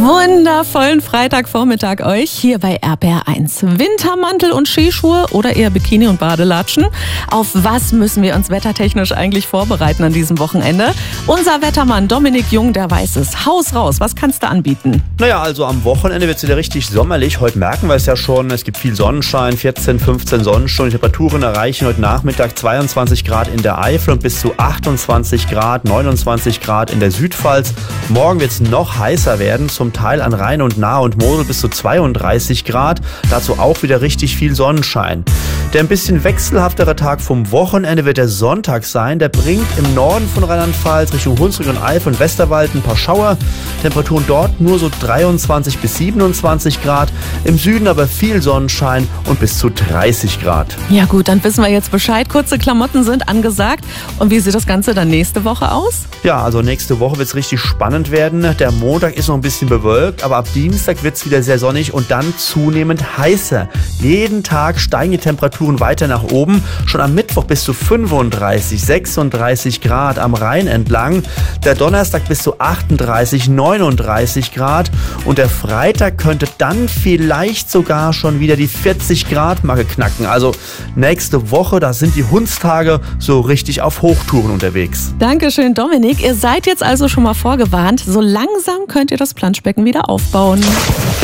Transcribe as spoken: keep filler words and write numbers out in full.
Wundervollen Freitagvormittag euch hier bei R P R eins. Wintermantel und Skischuhe oder eher Bikini und Badelatschen? Auf was müssen wir uns wettertechnisch eigentlich vorbereiten an diesem Wochenende? Unser Wettermann Dominik Jung, der weiß es. Haus raus, was kannst du anbieten? Naja, also am Wochenende wird es wieder richtig sommerlich. Heute merken wir es ja schon, es gibt viel Sonnenschein, vierzehn, fünfzehn Sonnenstunden. Die Temperaturen erreichen heute Nachmittag zweiundzwanzig Grad in der Eifel und bis zu achtundzwanzig Grad, neunundzwanzig Grad in der Südpfalz. Morgen wird es noch heißer werden, zum Teil an Rhein und Nahe und Mosel bis zu zweiunddreißig Grad. Dazu auch wieder richtig viel Sonnenschein. Der ein bisschen wechselhaftere Tag vom Wochenende wird der Sonntag sein. Der bringt im Norden von Rheinland-Pfalz Richtung Hunsrück und Eifel und Westerwald ein paar Schauer. Temperaturen dort nur so dreiundzwanzig bis siebenundzwanzig Grad. Im Süden aber viel Sonnenschein und bis zu dreißig Grad. Ja gut, dann wissen wir jetzt Bescheid. Kurze Klamotten sind angesagt. Und wie sieht das Ganze dann nächste Woche aus? Ja, also nächste Woche wird es richtig spannend werden. Der Montag ist noch ein bisschen bewölkt, aber ab Dienstag wird es wieder sehr sonnig und dann zunehmend heißer. Jeden Tag steigen die Temperaturen weiter nach oben. Schon am Mittwoch bis zu fünfunddreißig, sechsunddreißig Grad am Rhein entlang. Der Donnerstag bis zu achtunddreißig, neununddreißig Grad. Und der Freitag könnte dann vielleicht sogar schon wieder die vierzig Grad Marke knacken. Also nächste Woche, da sind die Hundstage so richtig auf Hochtouren unterwegs. Dankeschön, Dominik. Ihr seid jetzt also schon mal vorgewarnt. So langsam könnt ihr das Planschbecken wieder aufbauen.